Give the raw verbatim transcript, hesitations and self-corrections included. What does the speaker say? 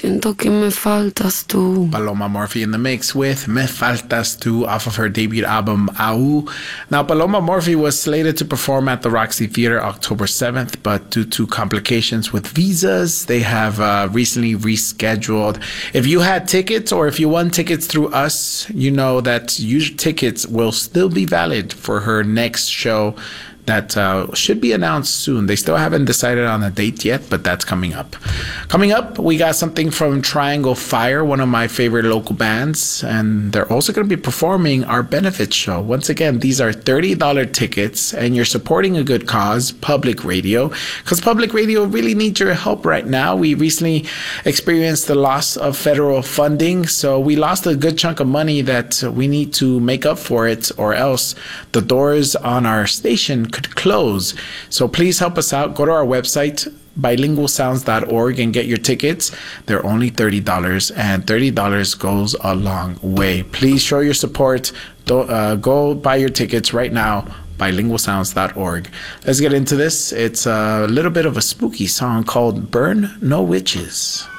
Siento que me faltas tú. Paloma Morphy in the mix with Me Faltas Tu off of her debut album, Au. Now, Paloma Morphy was slated to perform at the Roxy Theater October seventh, but due to complications with visas, they have uh, recently rescheduled. If you had tickets or if you won tickets through us, you know that your tickets will still be valid for her next show that uh, should be announced soon. They still haven't decided on a date yet, but that's coming up. Coming up, we got something from Triangle Fire, one of my favorite local bands, and they're also going to be performing our benefit show. Once again, these are thirty dollars tickets, and you're supporting a good cause, public radio, because public radio really needs your help right now. We recently experienced the loss of federal funding, so we lost a good chunk of money that we need to make up for it, or else the doors on our station could close. So please help us out. Go to our website, bilingual sounds dot org, and get your tickets. They're only thirty dollars, and thirty dollars goes a long way. Please show your support. Don't, uh, go buy your tickets right now, bilingual sounds dot org. Let's get into this. It's a little bit of a spooky song called Burn No Witches.